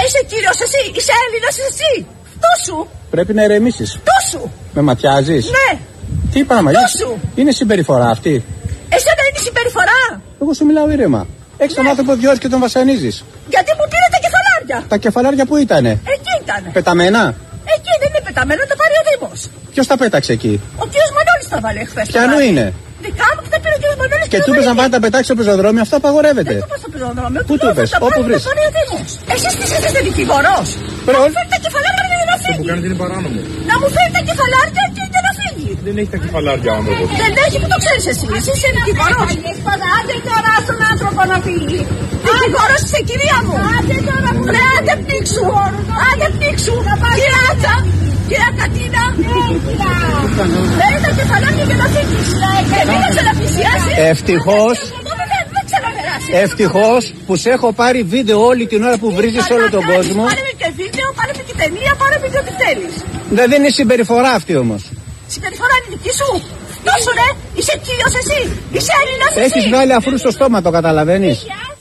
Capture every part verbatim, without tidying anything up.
είσαι κύριος εσύ, είσαι Έλληνας εσύ. Φτώσου. Πρέπει να ηρεμήσεις. Φτώσου. Με ματιάζεις. Ναι. Τι πράγμα, είναι συμπεριφορά αυτή. Εσένα είναι συμπεριφορά. Εγώ σου μιλάω ήρεμα. Έχεις ναι. τον άνθρωπο δυο ώρες και τον βασανίζεις. Γιατί μου πήρε τα κεφαλάρια. Τα κεφαλάρια που ήτανε? Εκεί ήτανε. Πεταμένα. Εκεί δεν είναι πεταμένα, τα πάρει ο Δήμος. Ποιος τα πέταξε εκεί? Ο κύριος Μανώλης τα βάλε χθες. Ποιανού είναι? Δικά μου και τα πήρε ο κύριος Μανώλης. Και του είπες να πάει να τα πετάξει στο πεζοδρόμιο, αυτό απαγορεύεται. Δεν του είπες στο πεζοδρόμιο. Πού του είπες, όπου βρεις? Εσείς τι είστε δικηγορός. Να μου φέρει τα κεφαλάρια και να φύγει. Αυτό που κάνετε είναι παράνομο. Να μου φέρει τα κεφαλάρια και να φύγει. Δεν έχει τα κεφαλάρια ο άνθρωπος. Δεν έχει, που το ξέρεις εσύ. Εσύ είσαι δικηγορός. Άντε τώρα στον άνθρωπο να φύγει. Δικηγορός είσαι, κυρία μου. Άντε τώρα που λέει, άντε πνίξου. Άντε πνίξου. Κυρίατσα. Κυρία Κατίνα. Φέρει τα κεφαλάρια και να φύγεις. Εμείς να ξαναπλησιάσει. Ευτυχώς. Ευτυχώς που σε έχω πάρει βίντεο όλη την ώρα που βρίζεις όλο τον κόσμο. Πάρε και βίντεο, πάρε και ταινία, πάρε και ό,τι θέλεις. Δεν είναι συμπεριφορά αυτή όμως. Συμπεριφορά είναι δική σου. Τόσο ρε, είσαι κύριος εσύ. Είσαι Έλληνας εσύ. Έχεις βγάλει αφρού στο στόμα, το καταλαβαίνεις?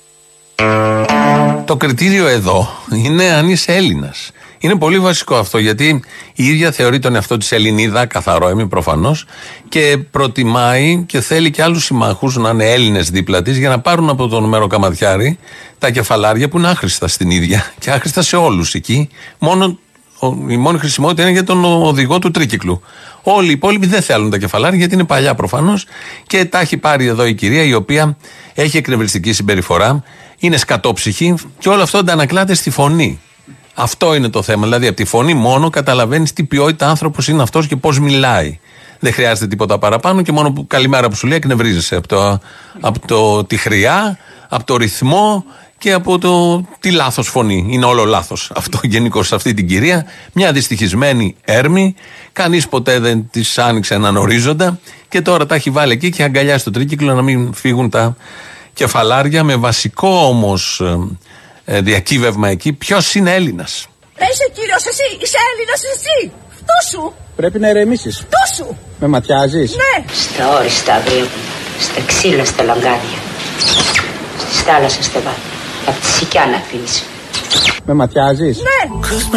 Το κριτήριο εδώ είναι αν είσαι Έλληνας. Είναι πολύ βασικό αυτό, γιατί η ίδια θεωρεί τον εαυτό της Ελληνίδα, καθαρό είμαι προφανώς, και προτιμάει και θέλει και άλλους συμμάχους να είναι Έλληνες δίπλα της για να πάρουν από τον Μεροκαματιάρη τα κεφαλάρια που είναι άχρηστα στην ίδια και άχρηστα σε όλους εκεί. Μόνο, η μόνη χρησιμότητα είναι για τον οδηγό του τρίκυκλου. Όλοι οι υπόλοιποι δεν θέλουν τα κεφαλάρια γιατί είναι παλιά προφανώς και τα έχει πάρει εδώ η κυρία, η οποία έχει εκνευριστική συμπεριφορά, είναι σκατόψυχη και όλο αυτό αντανακλάται στη φωνή. Αυτό είναι το θέμα. Δηλαδή, από τη φωνή μόνο καταλαβαίνεις τι ποιότητα άνθρωπος είναι αυτός και πώς μιλάει. Δεν χρειάζεται τίποτα παραπάνω και μόνο που καλημέρα που σου λέει εκνευρίζεσαι από, το, από το, τη χρειά, από το ρυθμό και από το, τη λάθος φωνή. Είναι όλο λάθος αυτό γενικώς σε αυτή την κυρία. Μια δυστυχισμένη έρμη. Κανείς ποτέ δεν της άνοιξε έναν ορίζοντα και τώρα τα έχει βάλει εκεί και αγκαλιάσει το τρίκυκλο να μην φύγουν τα κεφαλάρια, με βασικό όμως Ε, διακύβευμα εκεί, ποιος είναι Έλληνας. Είσαι κύριος εσύ, είσαι Έλληνας εσύ. Φτώσου. Πρέπει να ηρεμήσεις. Φτώσου. Με ματιάζεις. Ναι. Στα όριστα αυρίου, στα ξύλα, στα λαγκάδια, στις θάλασσες στα βάθη, απ' τη σικιά να αφήνεις. Με ματιάζεις. Ναι.